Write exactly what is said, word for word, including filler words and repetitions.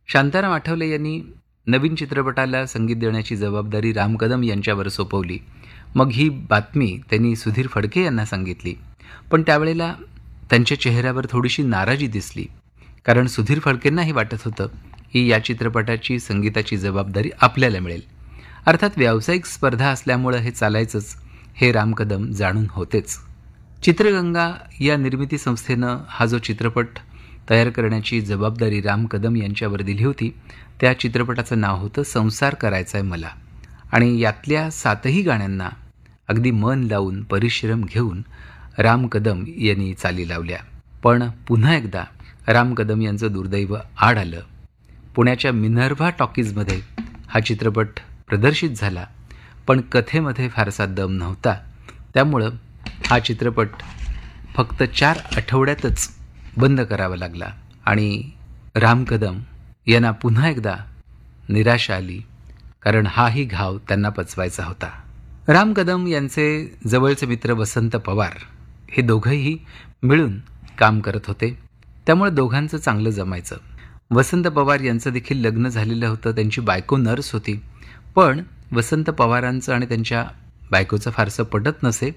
शांताराम आठवले यांनी नवीन चित्रपटाला संगीत देण्याची जबाबदारी राम कदम यांच्यावर सोपवली. मग ही बातमी त्यांनी सुधीर फडके यांना सांगितली. पण त्यावेळेला त्यांच्या चेहऱ्यावर थोडीशी नाराजी दिसली, कारण सुधीर फडकेंनाही वाटत होतं की या चित्रपटाची संगीताची जबाबदारी आपल्याला मिळेल. अर्थात व्यावसायिक स्पर्धा असल्यामुळं हे चालायचंच हे राम कदम जाणून होतेच. चित्रगंगा या निर्मिती संस्थेनं हा जो चित्रपट तयार करण्याची जबाबदारी राम कदम यांच्यावर दिली होती, त्या चित्रपटाचं नाव होतं संसार करायचा आहे मला. आणि यातल्या सातही गाण्यांना अगदी मन लावून परिश्रम घेऊन राम कदम यांनी चाली लावल्या. पण पुन्हा एकदा राम कदम यांचं दुर्दैव आड आलं. पुण्याच्या मिनर्व्हा टॉकीजमध्ये हा चित्रपट प्रदर्शित झाला, पण कथेमध्ये फारसा दम नव्हता. त्यामुळं हा चित्रपट फक्त चार आठवड्यातच बंद करावा लागला आणि राम कदम यांना पुन्हा एकदा निराशा आली, कारण हाही घाव त्यांना पचवायचा होता. राम कदम यांचे जवळचे मित्र वसंत पवार हे दोघंही मिळून काम करत होते, त्यामुळे दोघांचं चांगलं जमायचं. वसंत पवार यांचं देखील लग्न झालेलं होतं, त्यांची बायको नर्स होती. पण वसंत पवारांचं आणि त्यांच्या बायकोचं फारसं पटत नसे.